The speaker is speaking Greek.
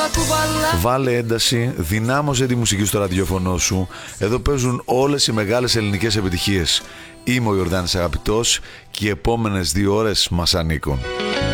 Βάλε ένταση, δυνάμωσε τη μουσική στο ραδιόφωνο σου. Εδώ παίζουν όλες οι μεγάλες ελληνικές επιτυχίες. Είμαι ο Ιορδάνης Αγαπητός και οι επόμενες 2 ώρες μας ανήκουν.